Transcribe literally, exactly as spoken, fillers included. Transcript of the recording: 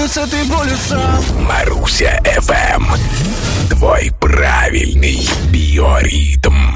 с этой болью сам. Маруся эф эм. Твой правильный биоритм.